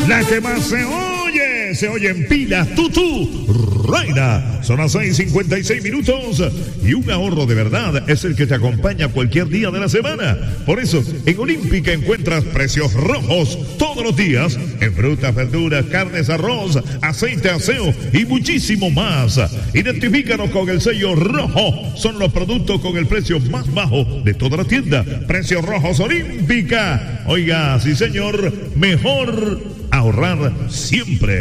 La que más se oye en pilas, Tutú, Reina. Son las 6:56 minutos y un ahorro de verdad es el que te acompaña cualquier día de la semana. Por eso, en Olímpica encuentras precios rojos todos los días en frutas, verduras, carnes, arroz, aceite, aseo y muchísimo más. Identifícanos con el sello rojo. Son los productos con el precio más bajo de toda la tienda. Precios rojos Olímpica. Oiga, sí señor, mejor ahorrar siempre.